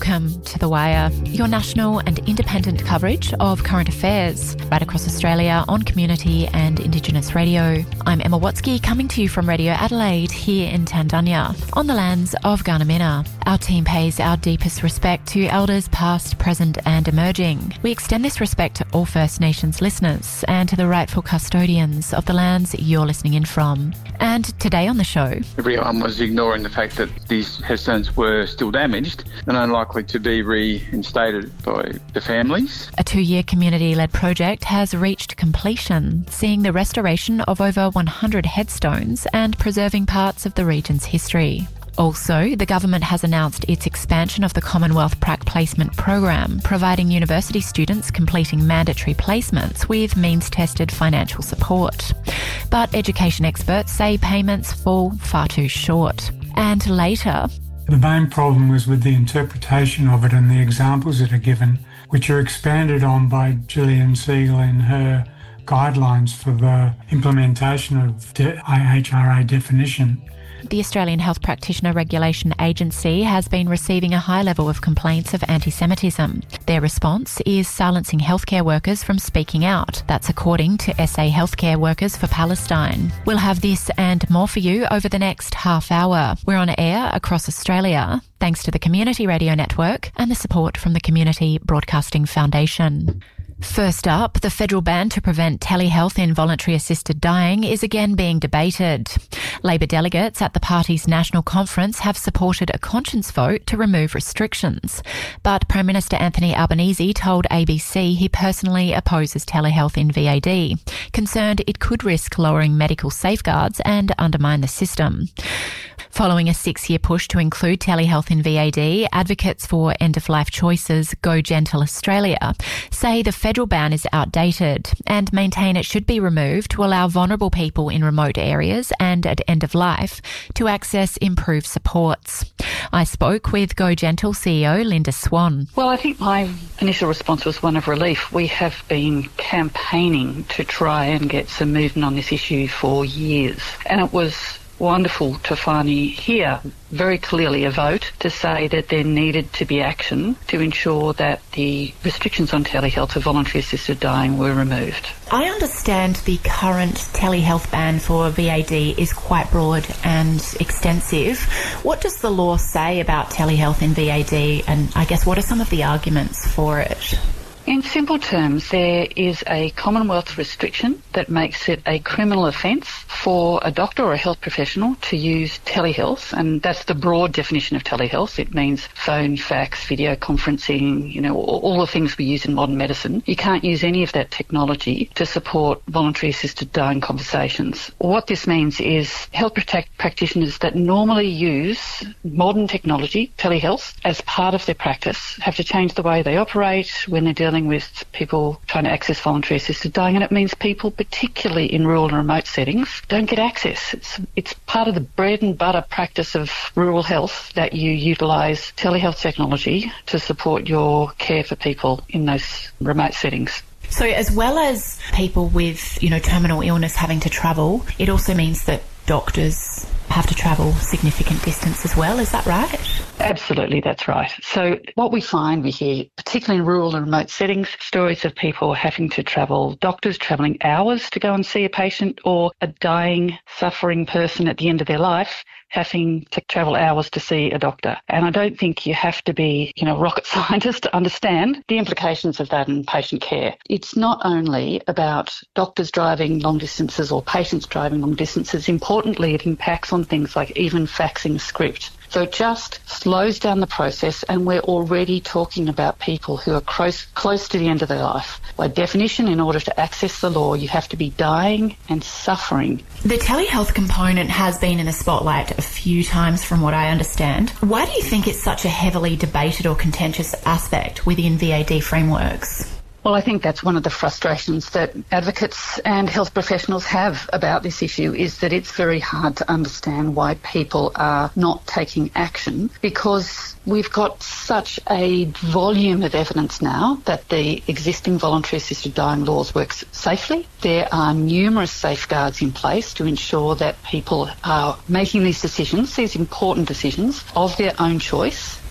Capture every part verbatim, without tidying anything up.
Welcome to The Wire, your national and independent coverage of current affairs right across Australia on Community and Indigenous radio. I'm Emma Watsky, coming to you from Radio Adelaide here in Tandanya, on the lands of Gunamina. Our team pays our deepest respect to elders past, present and emerging. We extend this respect to all First Nations listeners and to the rightful custodians of the lands you're listening in from. And today on the show, everyone was ignoring the fact that these headstones were still damaged and unlikely to be reinstated by the families. A two-year community-led project has reached completion, seeing the restoration of over one hundred headstones and preserving parts of the region's history. Also, the government has announced its expansion of the Commonwealth Prac Placement Program, providing university students completing mandatory placements with means-tested financial support. But education experts say payments fall far too short. And later, the main problem was with the interpretation of it and the examples that are given, which are expanded on by Gillian Siegel in her guidelines for the implementation of the I H R A definition. The Australian Health Practitioner Regulation Agency has been receiving a high level of complaints of anti-Semitism. Their response is silencing healthcare workers from speaking out. That's according to S A Healthcare Workers for Palestine. We'll have this and more for you over the next half hour. We're on air across Australia, thanks to the Community Radio Network and the support from the Community Broadcasting Foundation. First up, the federal ban to prevent telehealth in voluntary assisted dying is again being debated. Labor delegates at the party's national conference have supported a conscience vote to remove restrictions. But Prime Minister Anthony Albanese told A B C he personally opposes telehealth in V A D, concerned it could risk lowering medical safeguards and undermine the system. Following a six-year push to include telehealth in V A D, advocates for end-of-life choices Go Gentle Australia say the federal ban is outdated and maintain it should be removed to allow vulnerable people in remote areas and at end of life to access improved supports. I spoke with Go Gentle C E O Linda Swan. Well, I think my initial response was one of relief. We have been campaigning to try and get some movement on this issue for years, and it was wonderful to finally hear very clearly a vote to say that there needed to be action to ensure that the restrictions on telehealth for voluntary assisted dying were removed. I understand the current telehealth ban for V A D is quite broad and extensive. What does the law say about telehealth in V A D, and I guess what are some of the arguments for it? In simple terms, there is a Commonwealth restriction that makes it a criminal offence for a doctor or a health professional to use telehealth, and that's the broad definition of telehealth. It means phone, fax, video conferencing, you know, all the things we use in modern medicine. You can't use any of that technology to support voluntary assisted dying conversations. What this means is health practitioners that normally use modern technology, telehealth, as part of their practice have to change the way they operate when they're dealing with people trying to access voluntary assisted dying, and it means people, particularly in rural and remote settings, don't get access. It's, it's part of the bread and butter practice of rural health that you utilise telehealth technology to support your care for people in those remote settings. So as well as people with, you know, terminal illness having to travel, it also means that doctors have to travel significant distance as well, is that right? Absolutely, that's right. So what we find, we hear, particularly in rural and remote settings, stories of people having to travel, doctors travelling hours to go and see a patient, or a dying, suffering person at the end of their life having to travel hours to see a doctor. And I don't think you have to be, you know, a rocket scientist to understand the implications of that in patient care. It's not only about doctors driving long distances or patients driving long distances. Importantly, it impacts on things like even faxing a script. So it just slows down the process, and we're already talking about people who are close, close to the end of their life. By definition, in order to access the law, you have to be dying and suffering. The telehealth component has been in the spotlight a few times from what I understand. Why do you think it's such a heavily debated or contentious aspect within V A D frameworks? Well, I think that's one of the frustrations that advocates and health professionals have about this issue, is that it's very hard to understand why people are not taking action, because we've got such a volume of evidence now that the existing voluntary assisted dying laws work safely. There are numerous safeguards in place to ensure that people are making these decisions, these important decisions, of their own choice,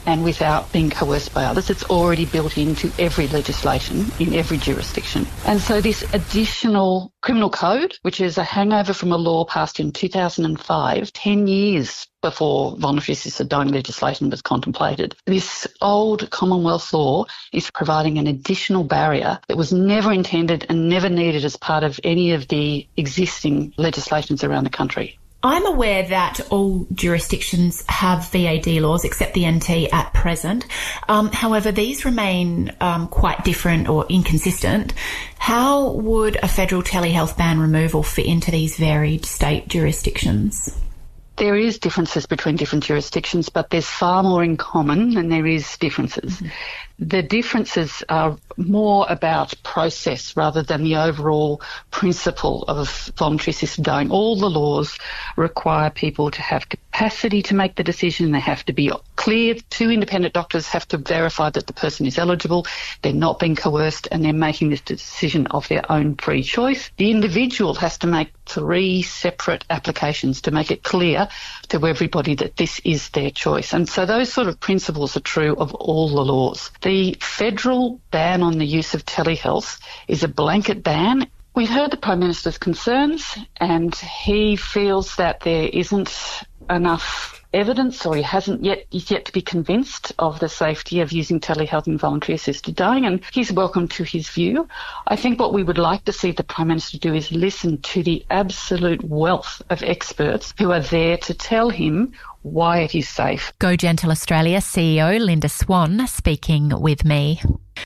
and without being coerced by others. It's already built into every legislation in every jurisdiction. And so this additional criminal code, which is a hangover from a law passed in two thousand five, ten years before voluntary assisted dying legislation was contemplated, this old Commonwealth law is providing an additional barrier that was never intended and never needed as part of any of the existing legislations around the country. I'm aware that all jurisdictions have V A D laws except the N T at present. Um, however, these remain um, quite different or inconsistent. How would a federal telehealth ban removal fit into these varied state jurisdictions? There is differences between different jurisdictions, but there's far more in common than there is differences. Mm-hmm. The differences are more about process rather than the overall principle of voluntary assisted dying. All the laws require people to have capacity to make the decision. They have to be clear. Two independent doctors have to verify that the person is eligible, they're not being coerced, and they're making this decision of their own free choice. The individual has to make three separate applications to make it clear to everybody that this is their choice. And so those sort of principles are true of all the laws. The federal ban on the use of telehealth is a blanket ban. We've heard the Prime Minister's concerns, and he feels that there isn't enough evidence, or he hasn't yet, he's yet to be convinced of the safety of using telehealth in voluntary assisted dying, and he's welcome to his view. I think what we would like to see the Prime Minister do is listen to the absolute wealth of experts who are there to tell him why it is safe. Go Gentle Australia C E O Linda Swan speaking with me.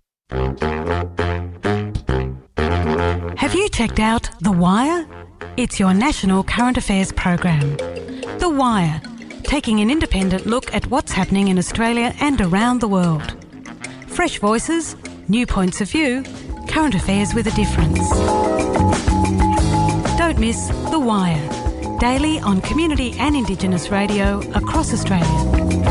Have you checked out The Wire? It's your national current affairs program. The Wire, taking an independent look at what's happening in Australia and around the world. Fresh voices, new points of view, current affairs with a difference. Don't miss The Wire, daily on community and Indigenous radio across Australia.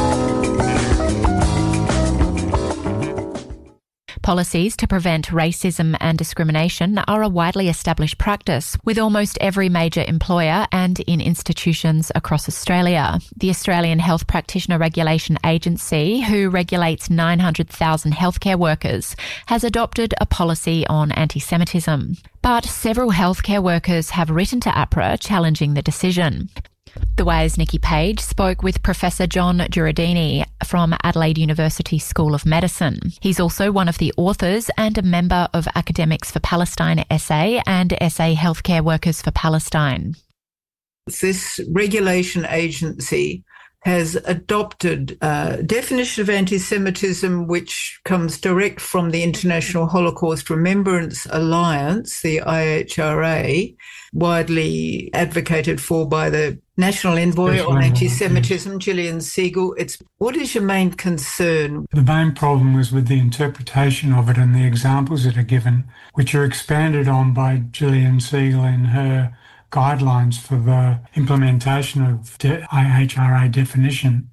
Policies to prevent racism and discrimination are a widely established practice with almost every major employer and in institutions across Australia. The Australian Health Practitioner Regulation Agency, who regulates nine hundred thousand healthcare workers, has adopted a policy on anti-Semitism. But several healthcare workers have written to AHPRA challenging the decision. The Wire's Nikki Page spoke with Professor John Jureidini from Adelaide University School of Medicine. He's also one of the authors and a member of Academics for Palestine S A and S A Healthcare Workers for Palestine. This regulation agency has adopted a definition of anti-Semitism which comes direct from the International Holocaust Remembrance Alliance, the I H R A, widely advocated for by the National Envoy Special on Envoy, Anti-Semitism, Gillian Segal. It's, what is your main concern? The main problem was with the interpretation of it and the examples that are given, which are expanded on by Gillian Segal in her guidelines for the implementation of the I H R A definition.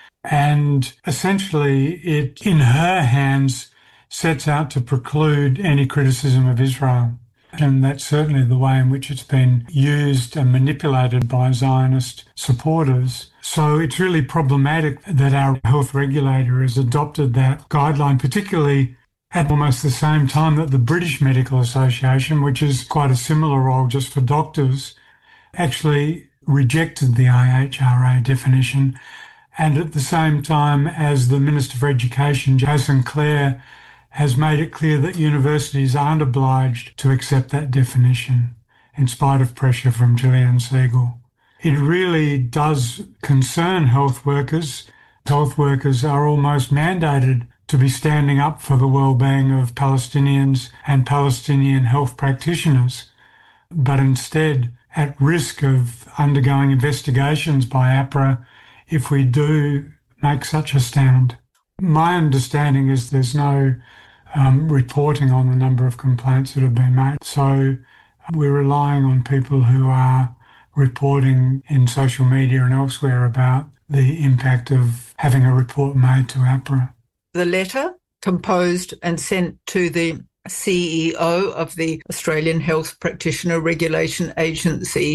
And essentially it, in her hands, sets out to preclude any criticism of Israel. And that's certainly the way in which it's been used and manipulated by Zionist supporters. So it's really problematic that our health regulator has adopted that guideline, particularly at almost the same time that the British Medical Association, which is quite a similar role just for doctors, actually rejected the I H R A definition. And at the same time as the Minister for Education, Jason Clare, has made it clear that universities aren't obliged to accept that definition, in spite of pressure from Gillian Segal. It really does concern health workers. Health workers are almost mandated to be standing up for the well-being of Palestinians and Palestinian health practitioners, but instead at risk of undergoing investigations by AHPRA if we do make such a stand. My understanding is there's no um, reporting on the number of complaints that have been made, so we're relying on people who are reporting in social media and elsewhere about the impact of having a report made to AHPRA. The letter composed and sent to the C E O of the Australian Health Practitioner Regulation Agency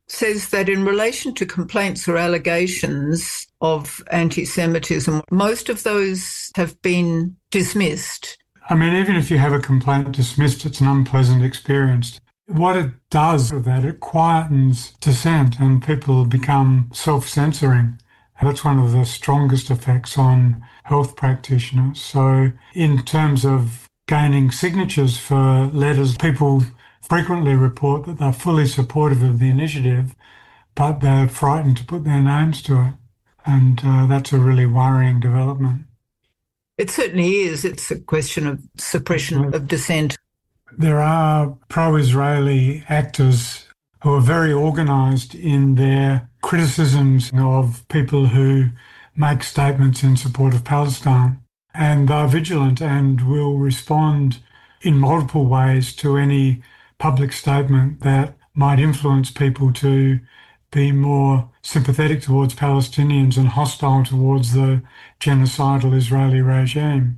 says that in relation to complaints or allegations of anti-Semitism, most of those have been dismissed. I mean, even if you have a complaint dismissed, it's an unpleasant experience. What it does with that, it quietens dissent and people become self-censoring. That's one of the strongest effects on health practitioners. So in terms of gaining signatures for letters, people frequently report that they're fully supportive of the initiative, but they're frightened to put their names to it. And uh, that's a really worrying development. It certainly is. It's a question of suppression of dissent. There are pro-Israeli actors who are very organised in their criticisms of people who make statements in support of Palestine. And they're vigilant and will respond in multiple ways to any public statement that might influence people to be more sympathetic towards Palestinians and hostile towards the genocidal Israeli regime.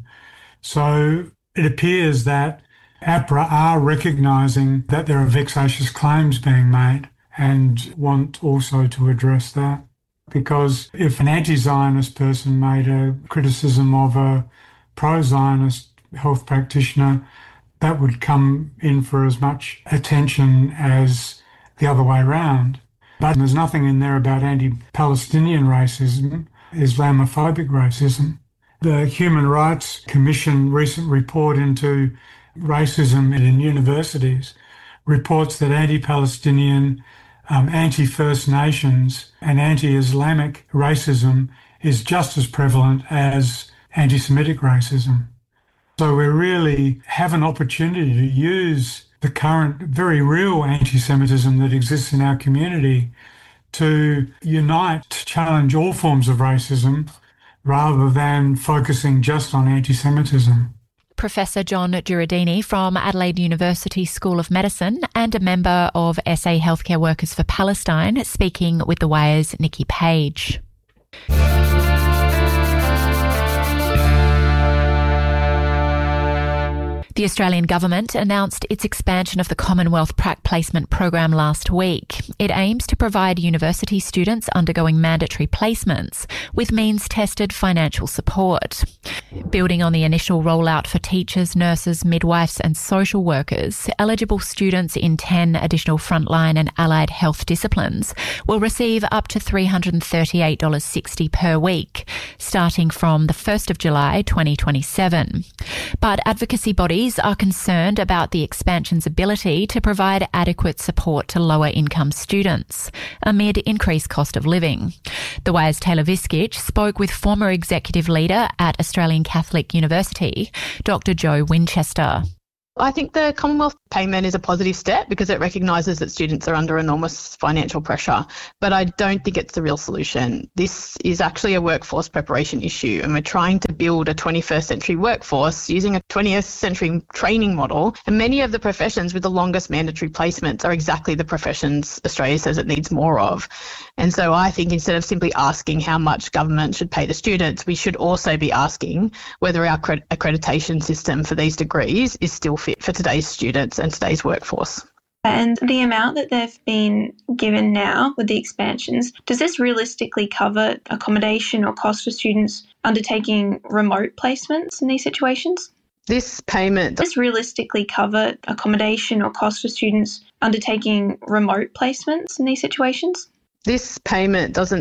So it appears that APRA are recognising that there are vexatious claims being made and want also to address that. Because if an anti-Zionist person made a criticism of a pro-Zionist health practitioner, that would come in for as much attention as the other way around. But there's nothing in there about anti-Palestinian racism, Islamophobic racism. The Human Rights Commission recent report into racism in universities reports that anti-Palestinian, um, anti-First Nations and anti-Islamic racism is just as prevalent as anti-Semitic racism. So we really have an opportunity to use the current very real anti-Semitism that exists in our community to unite, to challenge all forms of racism rather than focusing just on anti-Semitism. Professor John Jureidini from Adelaide University School of Medicine and a member of S A Healthcare Workers for Palestine, speaking with The Wire's Nikki Page. The Australian government announced its expansion of the Commonwealth Prac Placement program last week. It aims to provide university students undergoing mandatory placements with means-tested financial support. Building on the initial rollout for teachers, nurses, midwives and social workers, eligible students in ten additional frontline and allied health disciplines will receive up to three hundred thirty-eight dollars sixty per week, starting from the first of July twenty twenty-seven. But advocacy bodies are concerned about the expansion's ability to provide adequate support to lower-income students amid increased cost of living. The Wire's Taylor Viskich spoke with former executive leader at Australian Catholic University, Doctor Joe Winchester. I think the Commonwealth payment is a positive step because it recognises that students are under enormous financial pressure, but I don't think it's the real solution. This is actually a workforce preparation issue, and we're trying to build a twenty-first century workforce using a twentieth century training model, and many of the professions with the longest mandatory placements are exactly the professions Australia says it needs more of. And so I think instead of simply asking how much government should pay the students, we should also be asking whether our cred- accreditation system for these degrees is still fit for today's students and today's workforce. And the amount that they've been given now with the expansions, does this realistically cover accommodation or cost for students undertaking remote placements in these situations? This payment does this realistically cover accommodation or cost for students undertaking remote placements in these situations? This payment doesn't